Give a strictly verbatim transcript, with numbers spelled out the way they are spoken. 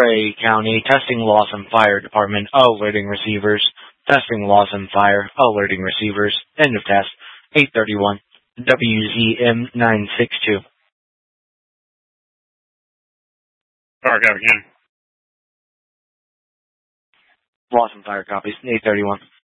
Clay County, testing Lawson Fire Department, alerting receivers. Testing Lawson Fire, alerting receivers. End of test. eight thirty-one. W Z M nine six two. Fire copy, Ken. Lawson Fire copies. eight thirty-one.